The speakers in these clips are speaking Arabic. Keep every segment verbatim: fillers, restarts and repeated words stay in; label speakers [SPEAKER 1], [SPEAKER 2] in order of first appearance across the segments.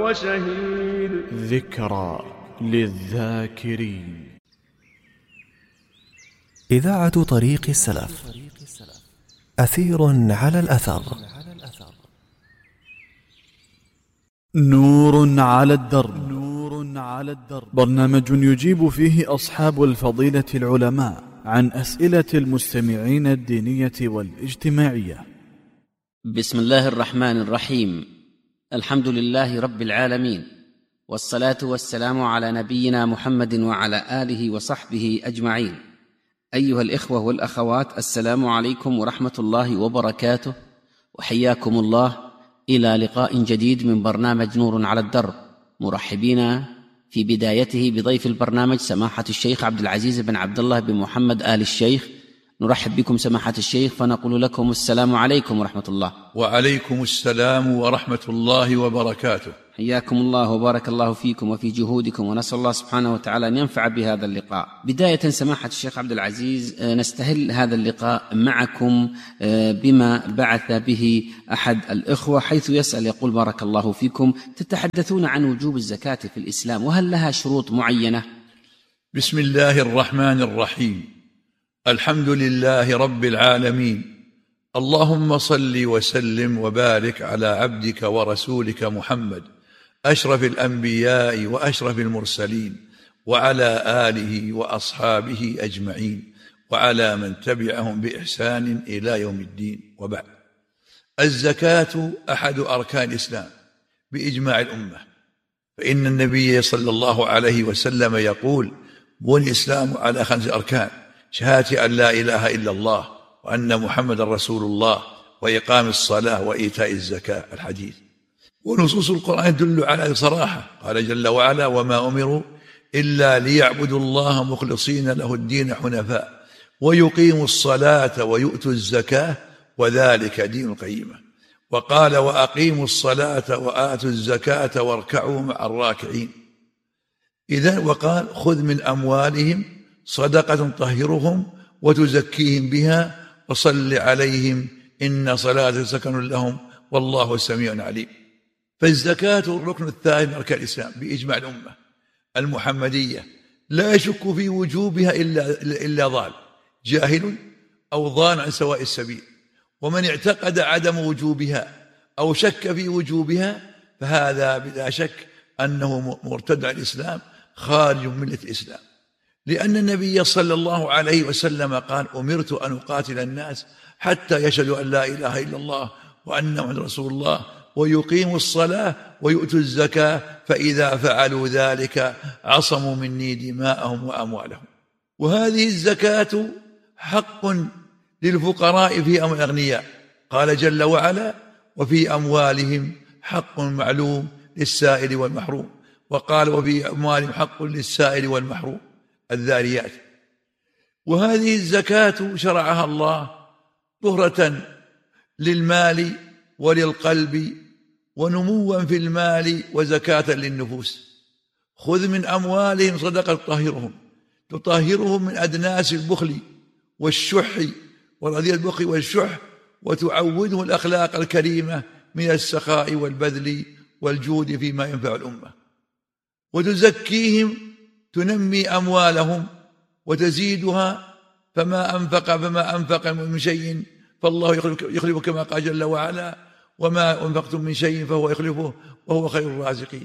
[SPEAKER 1] وشهيد.
[SPEAKER 2] ذكرى للذاكرين.
[SPEAKER 3] إذاعة طريق السلف، أثير على الأثر.
[SPEAKER 2] نور على الدرب. نور على الدرب، برنامج يجيب فيه أصحاب الفضيلة العلماء عن أسئلة المستمعين الدينية والاجتماعية.
[SPEAKER 4] بسم الله الرحمن الرحيم. الحمد لله رب العالمين، والصلاة والسلام على نبينا محمد وعلى آله وصحبه أجمعين. أيها الإخوة والأخوات، السلام عليكم ورحمة الله وبركاته، وحياكم الله إلى لقاء جديد من برنامج نور على الدرب، مرحبين في بدايته بضيف البرنامج سماحة الشيخ عبد العزيز بن عبد الله بن محمد آل الشيخ. نرحب بكم سماحة الشيخ، فنقول لكم السلام عليكم ورحمة الله.
[SPEAKER 5] وعليكم السلام ورحمة الله وبركاته.
[SPEAKER 4] حياكم الله وبارك الله فيكم وفي جهودكم، ونسأل الله سبحانه وتعالى أن ينفع بهذا اللقاء. بداية سماحة الشيخ عبد العزيز، نستهل هذا اللقاء معكم بما بعث به أحد الإخوة، حيث يسأل يقول: بارك الله فيكم، تتحدثون عن وجوب الزكاة في الإسلام، وهل لها شروط معينة؟
[SPEAKER 5] بسم الله الرحمن الرحيم. الحمد لله رب العالمين، اللهم صل وسلم وبارك على عبدك ورسولك محمد أشرف الأنبياء وأشرف المرسلين، وعلى آله وأصحابه أجمعين، وعلى من تبعهم بإحسان إلى يوم الدين، وبعد. الزكاة أحد أركان الإسلام بإجماع الأمة، فإن النبي صلى الله عليه وسلم يقول: بني الإسلام على خمس أركان: شهادة أن لا إله إلا الله وأن محمد رسول الله، وإقام الصلاة، وإيتاء الزكاة. الحديث. ونصوص القرآن تدل على صراحة، قال جل وعلا: وما أمروا إلا ليعبدوا الله مخلصين له الدين حنفاء ويقيموا الصلاة ويؤتوا الزكاة وذلك دين القيمة. وقال: وأقيموا الصلاة وآتوا الزكاة واركعوا مع الراكعين. إذن وقال: خذ من أموالهم صدقة تطهرهم وتزكيهم بها وصل عليهم إن صلاتك سكن لهم والله سميع عليم. فالزكاة الركن الثاني من أركان الإسلام بإجماع الأمة المحمدية، لا يشك في وجوبها إلا, إلا ضال جاهل أو ضال عن سواء السبيل. ومن اعتقد عدم وجوبها أو شك في وجوبها فهذا بلا شك أنه مرتد عن الإسلام، خارج من ملة الإسلام. لأن النبي صلى الله عليه وسلم قال: أمرت أن أقاتل الناس حتى يشهدوا أن لا إله إلا الله وأن محمد رسول الله ويقيموا الصلاة ويؤتوا الزكاة، فإذا فعلوا ذلك عصموا مني دماءهم وأموالهم. وهذه الزكاة حق للفقراء في أموال الأغنياء، قال جل وعلا: وفي أموالهم حق معلوم للسائل والمحروم. وقال: وفي أموالهم حق للسائل والمحروم. الذاريات. وهذه الزكاة شرعها الله طهرة للمال وللقلب ونموا في المال وزكاة للنفوس. خذ من أموالهم صدقة تطهرهم تطهرهم من أدناس البخل والشح ورذيل البخل والشح، وتعودهم الأخلاق الكريمة من السخاء والبذل والجود فيما ينفع الأمة. وتزكيهم، تنمي أموالهم وتزيدها، فما أنفق فما أنفق من شيء فالله يخلفه كما قال جل وعلا: وما أنفقتم من شيء فهو يخلفه وهو خير الرازقين.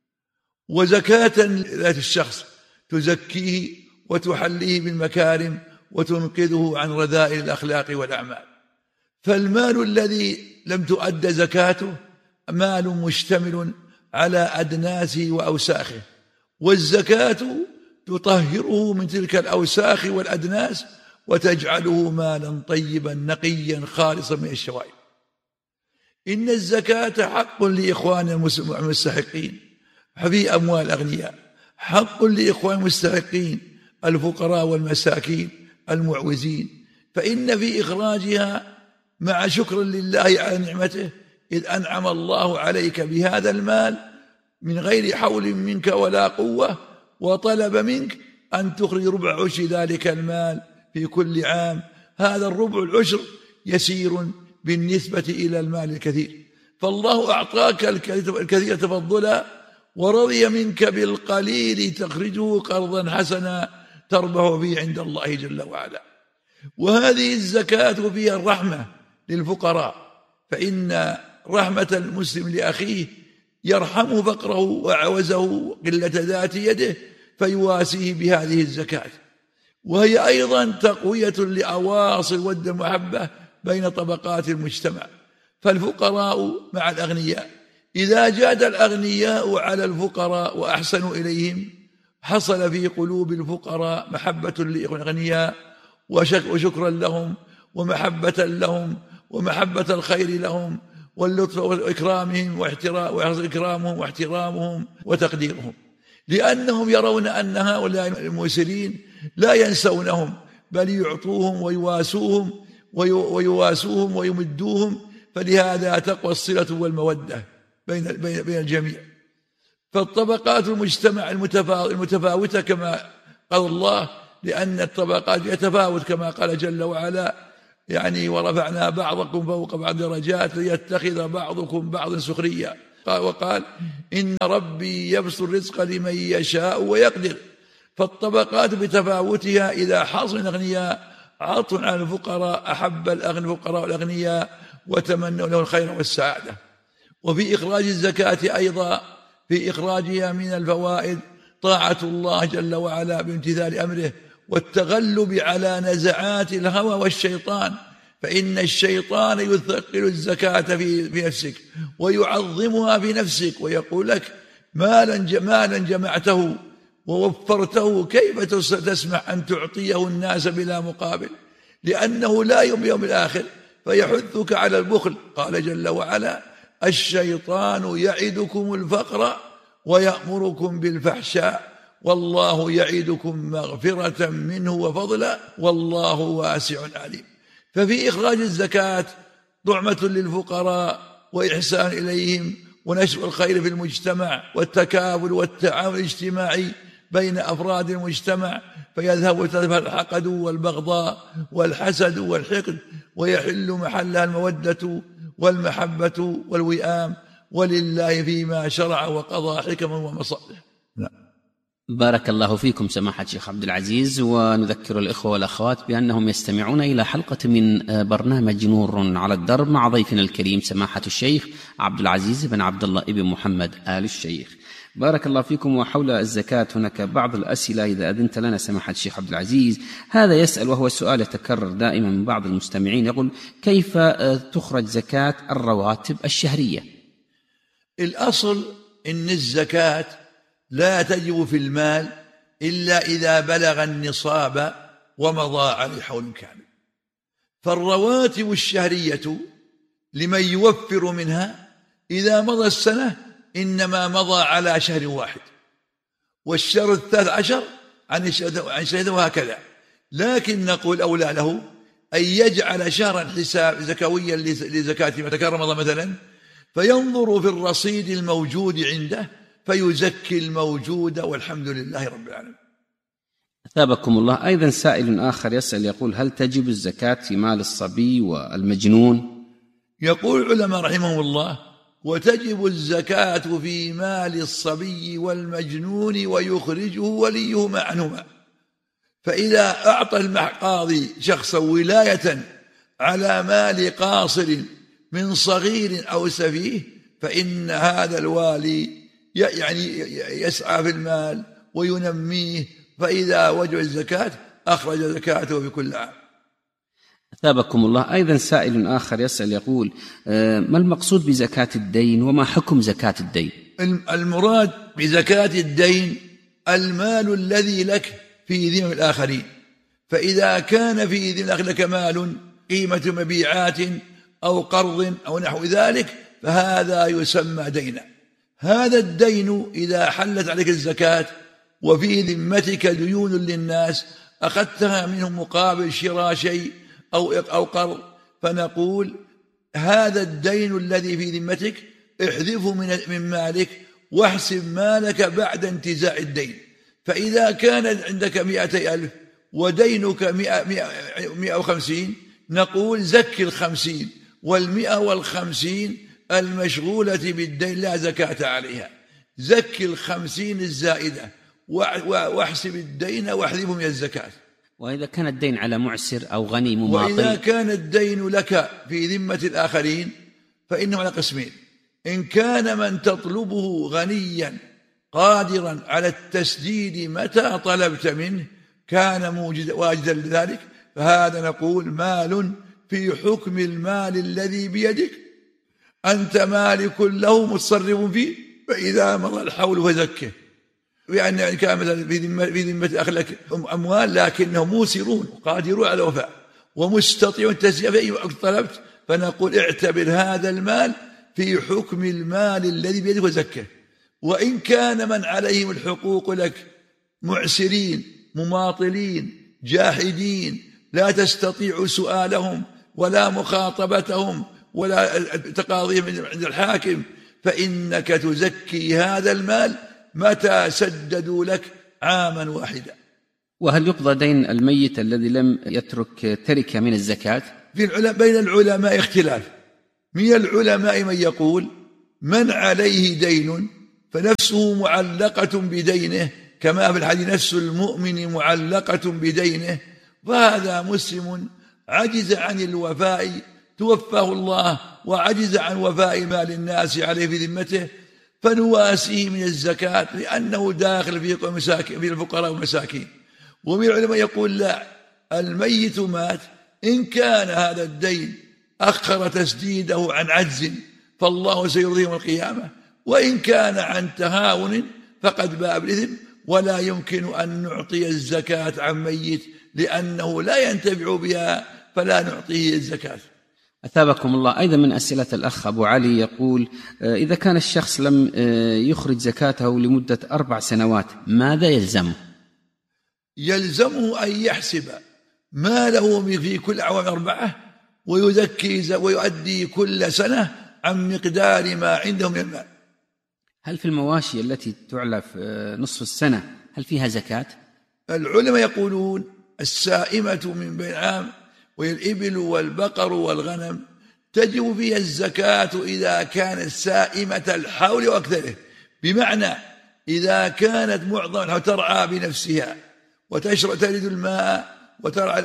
[SPEAKER 5] وزكاة ذات الشخص، تزكيه وتحليه بالمكارم وتنقذه عن رذائل الأخلاق والأعمال. فالمال الذي لم تؤد زكاته مال مشتمل على أدناسه وأوساخه، والزكاة تطهره من تلك الأوساخ والأدناس وتجعله مالا طيبا نقيا خالصا من الشوائب. إن الزكاة حق لإخوان المستحقين في أموال الأغنياء، حق لإخوان المستحقين الفقراء والمساكين المعوزين، فإن في إخراجها مع شكر لله على نعمته، إذ أنعم الله عليك بهذا المال من غير حول منك ولا قوة، وطلب منك أن تخرج ربع عشر ذلك المال في كل عام. هذا الربع العشر يسير بالنسبة إلى المال الكثير. فالله أعطاك الكثير تفضلا ورضي منك بالقليل تخرجه قرضا حسنا تربح به عند الله جل وعلا. وهذه الزكاة فيها الرحمة للفقراء، فإن رحمة المسلم لأخيه يرحم فقره وعوزه قلة ذات يده فيواسيه بهذه الزكاة. وهي أيضا تقوية لأواصر الود والمحبة بين طبقات المجتمع، فالفقراء مع الأغنياء إذا جاد الأغنياء على الفقراء وأحسنوا إليهم حصل في قلوب الفقراء محبة للأغنياء وشكرا لهم ومحبة لهم ومحبة الخير لهم واللطف وإكرامهم وإكرامهم واحترامهم وتقديرهم، لأنهم يرون أن هؤلاء المؤسرين لا ينسونهم بل يعطوهم ويواسوهم ويواسوهم ويمدوهم، فلهذا تقوى الصلة والمودة بين بين الجميع. فالطبقات المجتمع المتفاوتة كما قال الله، لأن الطبقات يتفاوت كما قال جل وعلا يعني ورفعنا بعضكم فوق بعض درجات ليتخذ بعضكم بعضا سخريا، وقال إن ربي يبسط الرزق لمن يشاء ويقدر. فالطبقات بتفاوتها إذا حصل الأغنياء عطوا على الفقراء أحب الفقراء والأغنياء وتمنوا له الخير والسعادة. وفي إخراج الزكاة أيضا في إخراجها من الفوائد طاعة الله جل وعلا بامتثال أمره والتغلب على نزعات الهوى والشيطان، فإن الشيطان يثقل الزكاة في, في نفسك ويعظمها في نفسك ويقول لك مالا مالا جمعته ووفرته كيف تسمح أن تعطيه الناس بلا مقابل، لأنه لا يوم يوم الآخر فيحثك على البخل. قال جل وعلا الشيطان يعدكم الفقر ويأمركم بالفحشاء والله يعدكم مغفرة منه وفضلا والله واسع عليم. ففي إخراج الزكاة طعمة للفقراء وإحسان إليهم ونشر الخير في المجتمع والتكافل والتعاون الاجتماعي بين أفراد المجتمع، فيذهب وتذهب الحقد والبغضاء والحسد والحقد ويحل محلها المودة والمحبة والوئام، ولله فيما شرع وقضى حكما ومصالح. نعم.
[SPEAKER 4] بارك الله فيكم سماحة الشيخ عبد العزيز. ونذكر الإخوة والأخوات بأنهم يستمعون إلى حلقة من برنامج نور على الدرب مع ضيفنا الكريم سماحة الشيخ عبد العزيز بن عبد الله بن محمد آل الشيخ. بارك الله فيكم. وحول الزكاة هناك بعض الأسئلة إذا أذنت لنا سماحة الشيخ عبد العزيز. هذا يسأل وهو السؤال يتكرر دائما من بعض المستمعين، يقول كيف تخرج زكاة الرواتب الشهرية؟
[SPEAKER 5] الأصل إن الزكاة لا تجب في المال إلا إذا بلغ النصاب ومضى عليه حول كامل. فالرواتب الشهرية لمن يوفر منها إذا مضى السنة إنما مضى على شهر واحد، والشهر الثالث عشر عن شهر وهكذا. لكن نقول أولى له أن يجعل شهرا حساب زكويا لزكاة ما تكرر رمضان مثلا، فينظر في الرصيد الموجود عنده فيزكي الموجود والحمد لله رب العالمين.
[SPEAKER 4] أثابكم الله. أيضا سائل آخر يسأل يقول هل تجب الزكاة في مال الصبي والمجنون؟
[SPEAKER 5] يقول العلماء رحمهم الله وتجب الزكاة في مال الصبي والمجنون ويخرجه وليهما عنهما. فإذا أعطى القاضي شخصا ولاية على مال قاصر من صغير أو سفيه فإن هذا الوالي يعني يسعى في المال وينميه، فإذا وجب الزكاة أخرج زكاته في كل عام.
[SPEAKER 4] أثابكم الله. أيضا سائل آخر يسأل يقول ما المقصود بزكاة الدين وما حكم زكاة الدين؟
[SPEAKER 5] المراد بزكاة الدين المال الذي لك في ذمم الآخرين، فإذا كان في ذمم الآخرين لك مال قيمة مبيعات أو قرض أو نحو ذلك فهذا يسمى دينا. هذا الدين إذا حلت عليك الزكاة وفي ذمتك ديون للناس أخذتها منهم مقابل شراء شيء أو أو قرض، فنقول هذا الدين الذي في ذمتك احذفه من من مالك واحسب مالك بعد انتزاع الدين. فإذا كان عندك مئتي ألف ودينك مئة, مئة, مئة وخمسين نقول زكي الخمسين والمئة والخمسين المشغولة بالدين لا زكاة عليها، زكي الخمسين الزائدة واحسب الدين واحذفه من الزكاة.
[SPEAKER 4] وإذا كان الدين على معسر أو غني مماطل؟
[SPEAKER 5] وإذا كان الدين لك في ذمة الآخرين فإنه على قسمين: إن كان من تطلبه غنيا قادرا على التسديد متى طلبت منه كان موجد واجدا لذلك، فهذا نقول مال في حكم المال الذي بيدك، أنت مالك له متصرف فيه، فإذا مضى الحول فزكه. يعني كان مثلا في ذمة أخ لك أموال لكنهم موسرون قادرون على الوفاء ومستطيعون التسديد في أي وقت طلبت، فنقول اعتبر هذا المال في حكم المال الذي بيدك وزكه. وإن كان من عليهم الحقوق لك معسرين مماطلين جاحدين لا تستطيع سؤالهم ولا مخاطبتهم ولا تقاضيهم عند الحاكم، فإنك تزكي هذا المال متى سددوا لك عاما واحدا.
[SPEAKER 4] وهل يقضى دين الميت الذي لم يترك تركة من الزكاة؟
[SPEAKER 5] في العلماء بين العلماء اختلاف. من العلماء من يقول من عليه دين فنفسه معلقة بدينه، كما في الحديث نفس المؤمن معلقة بدينه، وهذا مسلم عجز عن الوفاء توفاه الله وعجز عن وفاء مال الناس عليه في ذمته، فنواسيه من الزكاة لأنه داخل في الفقراء والمساكين. ومن العلماء يقول لا، الميت مات، إن كان هذا الدين أخر تسديده عن عجز فالله سيرضيه يوم القيامة، وإن كان عن تهاون فقد باء بالإثم، ولا يمكن أن نعطي الزكاة عن ميت لأنه لا ينتفع بها فلا نعطيه الزكاة.
[SPEAKER 4] أثابكم الله. أيضا من أسئلة الأخ أبو علي يقول إذا كان الشخص لم يخرج زكاته لمدة أربع سنوات ماذا يلزمه؟
[SPEAKER 5] يلزمه أن يحسب ما له في كل أعوام أربعة ويزكي ويؤدي كل سنة عن مقدار ما عنده من المال.
[SPEAKER 4] هل في المواشي التي تعلف نصف السنة هل فيها زكاة؟
[SPEAKER 5] العلماء يقولون السائمة من بين عام وهي الإبل والبقر والغنم تجب فيها الزكاة إذا كانت سائمة الحول وأكثره، بمعنى إذا كانت معظم ترعى بنفسها وتشرب تلد الماء وترعى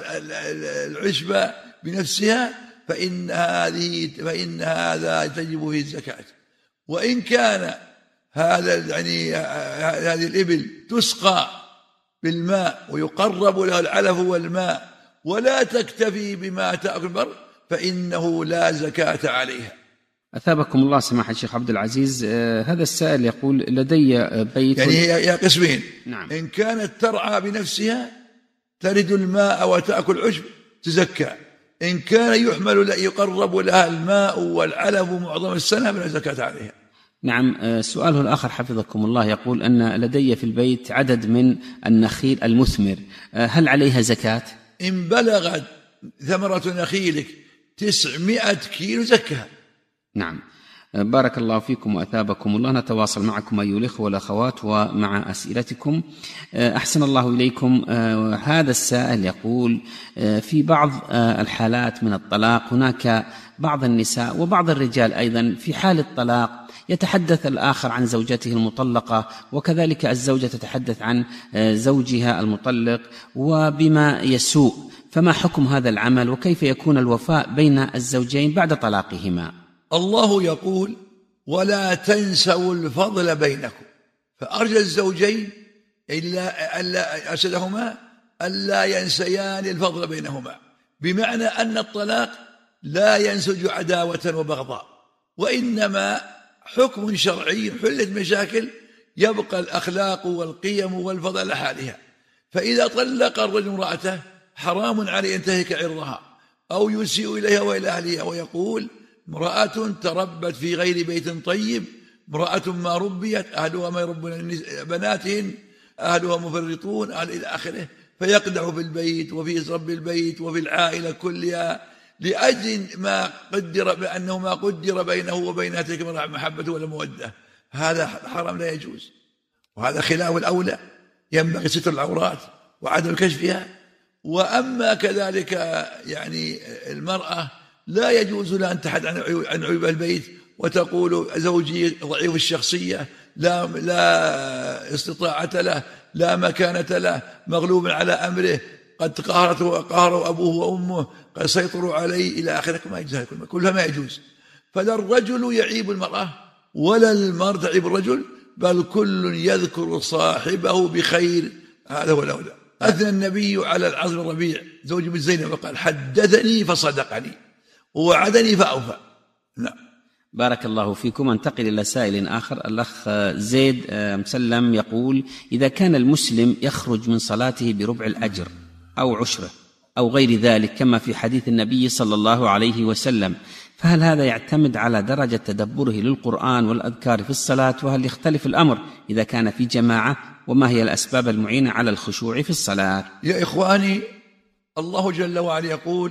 [SPEAKER 5] العشب بنفسها فإن هذه فإن هذا تجب فيه الزكاة. وإن كان هذا يعني هذه الإبل تسقى بالماء ويقرب لها العلف والماء ولا تكتفي بما تأكل البر فإنه لا زكاة عليها.
[SPEAKER 4] أثابكم الله سماحة الشيخ عبد العزيز. آه هذا السائل يقول لدي بيت،
[SPEAKER 5] يعني هي قسمين.
[SPEAKER 4] نعم.
[SPEAKER 5] إن كانت ترعى بنفسها ترد الماء وتأكل عشب تزكى، إن كان يحمل يقرب لها الماء والعلف معظم السنة فلا زكاة عليها.
[SPEAKER 4] نعم. سؤاله الآخر حفظكم الله يقول أن لدي في البيت عدد من النخيل المثمر، هل عليها زكاة؟
[SPEAKER 5] إن بلغت ثمرة نخيلك تسعمائة كيلو زكها.
[SPEAKER 4] نعم. بارك الله فيكم وأثابكم الله. نتواصل معكم أيها الأخوة والأخوات ومع أسئلتكم. أحسن الله إليكم. هذا السائل يقول في بعض الحالات من الطلاق هناك بعض النساء وبعض الرجال أيضا في حال الطلاق يتحدث الآخر عن زوجته المطلقة وكذلك الزوجة تتحدث عن زوجها المطلق وبما يسوء، فما حكم هذا العمل وكيف يكون الوفاء بين الزوجين بعد طلاقهما؟
[SPEAKER 5] الله يقول ولا تنسوا الفضل بينكم، فأرجى الزوجين إلا ألا أرشدهما ألا ينسيان الفضل بينهما، بمعنى أن الطلاق لا ينسج عداوة وبغضاء، وإنما حكم شرعي حلت مشاكل يبقى الأخلاق والقيم والفضل على حالها. فإذا طلق الرجل امرأته حرام عليه أن تهلك عرضها أو يسيء إليها وإلى أهلها، ويقول امرأة تربت في غير بيت طيب، امرأة ما ربيت، أهلها ما يربون بناتهن، أهلها مفرطون، أهل إلى آخره، فيقدح في البيت وفي رب البيت وفي العائلة كلها لأجل ما قدر بأنه ما قدر بينه وبينها تلك المرأة محبة ولا مودة. هذا حرام لا يجوز، وهذا خلاف الأولى، ينبغي ستر العورات وعدم كشفها. وأما كذلك يعني المرأة لا يجوز لها أن تحد عن عيوب البيت وتقول زوجي ضعيف الشخصية، لا, لا استطاعة له، لا مكانة له، مغلوب على أمره، قد قهرته وقهروا أبوه وأمه، قد سيطروا عليه إلى آخره. ما يجوز، كلها ما يجوز. فلا الرجل يعيب المرأة ولا المرأة تعيب الرجل، بل كل يذكر صاحبه بخير. هذا هو الأولى. أثنى النبي على العاص بن ربيع زوج بنت زينب وقال: حدثني فصدقني ووعدني فأوفى. نعم.
[SPEAKER 4] بارك الله فيكم. انتقل إلى سائل آخر. الأخ زيد مسلم يقول: إذا كان المسلم يخرج من صلاته بربع الأجر أو عشره أو غير ذلك كما في حديث النبي صلى الله عليه وسلم، فهل هذا يعتمد على درجة تدبره للقرآن والأذكار في الصلاة؟ وهل يختلف الأمر إذا كان في جماعة؟ وما هي الأسباب المعينة على الخشوع في الصلاة؟
[SPEAKER 5] يا إخواني، الله جل وعلا يقول: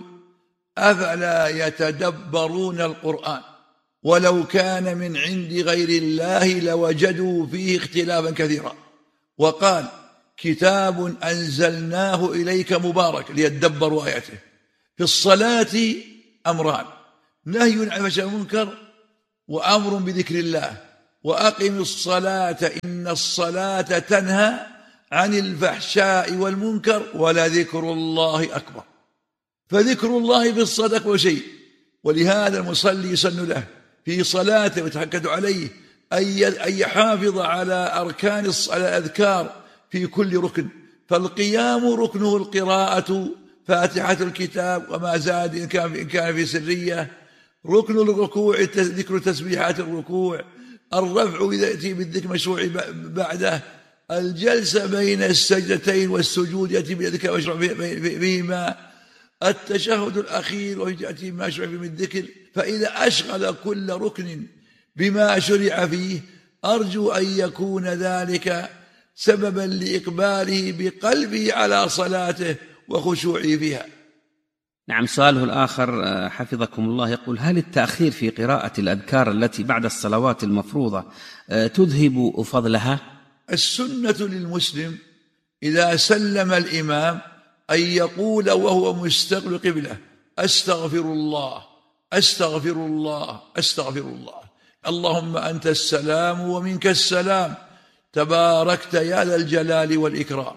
[SPEAKER 5] أفلا يتدبرون القرآن ولو كان من عند غير الله لوجدوا فيه اختلافا كثيرا. وقال: كتاب أنزلناه إليك مبارك ليدبروا آياته. في الصلاة أمران: نهي عن الفحشاء والمنكر، وأمر بذكر الله. وأقم الصلاة إن الصلاة تنهى عن الفحشاء والمنكر ولذكر الله أكبر. فذكر الله في الصدق وشيء، ولهذا المصلي يسن له في صلاته ويتأكد عليه أن يحافظ على أركان الأذكار في كل ركن. فالقيام ركنه القراءة فاتحة الكتاب وما زاد إن كان إن كان في سرية. ركن الركوع ذكر تسبيحات الركوع. الرفع إذا يأتي بالذكر مشروع بعده. الجلسة بين السجدتين والسجود يأتي بالذكر مشروع بهما. التشهد الأخير ويأتي بما شرع فيه من الذكر. فإذا أشغل كل ركن بما شرع فيه أرجو أن يكون ذلك سببا لإقباله بقلبه على صلاته وخشوعه فيها.
[SPEAKER 4] نعم. سؤاله الآخر حفظكم الله يقول: هل التأخير في قراءة الأذكار التي بعد الصلوات المفروضة تذهب فضلها؟
[SPEAKER 5] السنة للمسلم إذا سلم الإمام أن يقول وهو مستقبل قبله: أستغفر الله أستغفر الله أستغفر الله، اللهم أنت السلام ومنك السلام، تباركت يا ذا الجلال والإكرام،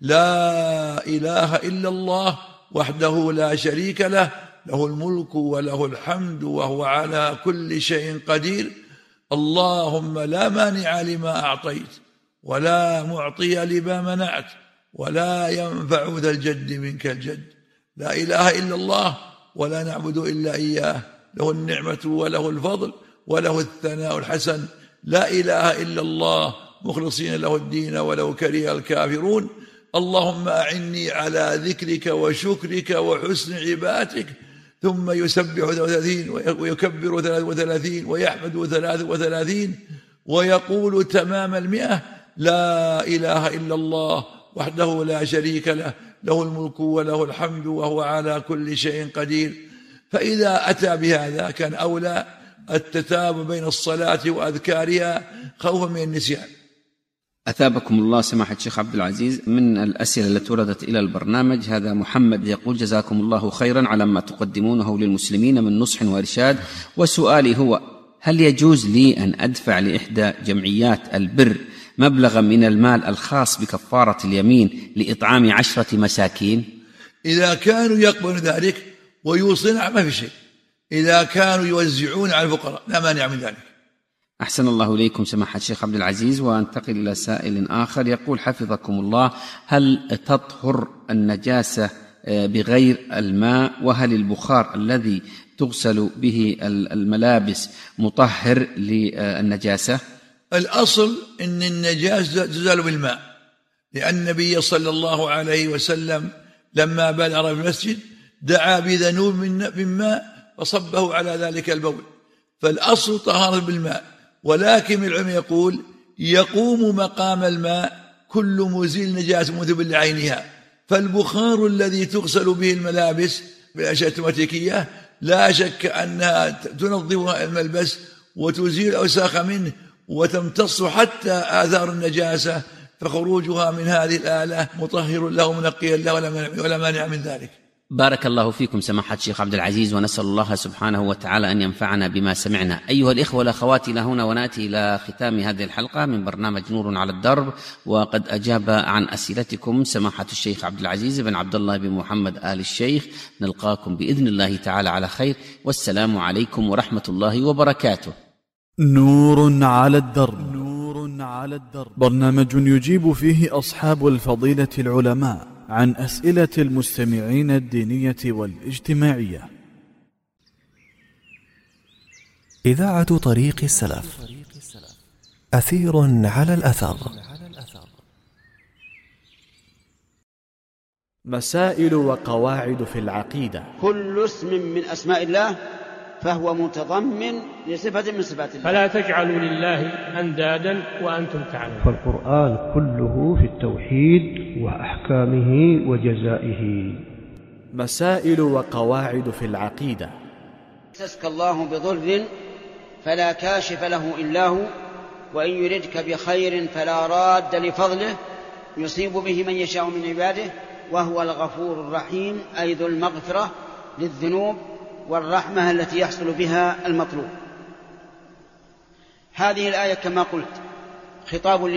[SPEAKER 5] لا إله إلا الله وحده لا شريك له، له الملك وله الحمد وهو على كل شيء قدير، اللهم لا مانع لما أعطيت ولا معطي لما منعت ولا ينفع ذا الجد منك الجد، لا إله إلا الله ولا نعبد إلا إياه، له النعمة وله الفضل وله الثناء الحسن، لا إله إلا الله مخلصين له الدين ولو كره الكافرون، اللهم أعني على ذكرك وشكرك وحسن عبادتك. ثم يسبح ثلاثين ويكبر ثلاث وثلاثين ويحمد ثلاث وثلاثين ويقول تمام المئة: لا إله إلا الله وحده لا شريك له، له الملك وله الحمد وهو على كل شيء قدير. فإذا أتى بهذا كان أولى التتابع بين الصلاة وأذكارها خوفا من النسيان.
[SPEAKER 4] أثابكم الله سماحة الشيخ عبد العزيز. من الأسئلة التي وردت إلى البرنامج هذا محمد يقول: جزاكم الله خيرا على ما تقدمونه للمسلمين من نصح وإرشاد، وسؤالي هو: هل يجوز لي أن أدفع لإحدى جمعيات البر مبلغا من المال الخاص بكفارة اليمين لإطعام عشرة مساكين؟
[SPEAKER 5] إذا كانوا يقبلون ذلك ويوصون ما في شيء، إذا كانوا يوزعون على الفقراء لا مانع من ذلك.
[SPEAKER 4] أحسن الله إليكم سماحة الشيخ عبد العزيز. وانتقل إلى سائل آخر يقول: حفظكم الله، هل تطهر النجاسة بغير الماء؟ وهل البخار الذي تغسل به الملابس مطهر للنجاسة؟
[SPEAKER 5] الأصل أن النجاسة تزال بالماء، لأن النبي صلى الله عليه وسلم لما بلغ في المسجد دعا بذنوب من ماء فصبه على ذلك البول، فالأصل طهارة بالماء. ولكن العلماء يقول يقوم مقام الماء كل مزيل نجاسة مذهب لعينها، فالبخار الذي تغسل به الملابس بالأشياء الأوتوماتيكية لا شك أنها تنظف الملبس وتزيل أوساخ منه وتمتص حتى آثار النجاسة، فخروجها من هذه الآلة مطهر له منقيا له ولا مانع من ذلك.
[SPEAKER 4] بارك الله فيكم سماحة الشيخ عبد العزيز، ونسأل الله سبحانه وتعالى أن ينفعنا بما سمعنا. أيها الإخوة والأخوات، إلى هنا ونأتي إلى ختام هذه الحلقة من برنامج نور على الدرب، وقد أجاب عن أسئلتكم سماحة الشيخ عبد العزيز بن عبد الله بن محمد آل الشيخ. نلقاكم بإذن الله تعالى على خير، والسلام عليكم ورحمة الله وبركاته.
[SPEAKER 2] نور على الدرب. نور على الدرب برنامج يجيب فيه أصحاب الفضيلة العلماء عن أسئلة المستمعين الدينية والاجتماعية.
[SPEAKER 3] إذاعة طريق السلف، أثير على الأثر.
[SPEAKER 2] مسائل وقواعد في العقيدة.
[SPEAKER 1] كل اسم من أسماء الله فهو متضمن لصفة من صفات الله،
[SPEAKER 6] فلا تجعلوا لله أندادا وأنتم تعلمون.
[SPEAKER 7] فالقرآن كله في التوحيد وأحكامه وجزائه.
[SPEAKER 2] مسائل وقواعد في العقيدة.
[SPEAKER 1] يمسسك الله بضر فلا كاشف له إلا هو، وإن يردك بخير فلا راد لفضله، يصيب به من يشاء من عباده، وهو الغفور الرحيم، أي ذو المغفرة للذنوب والرحمة التي يحصل بها المطلوب. هذه الآية كما قلت خطاب